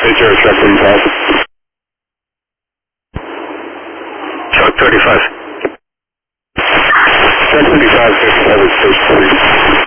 Is there a truck 35? Truck 35. Truck 35, 57, stage 3.